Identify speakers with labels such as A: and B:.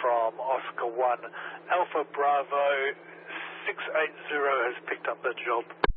A: from Oscar 1 Alpha Bravo 680 has picked up the job.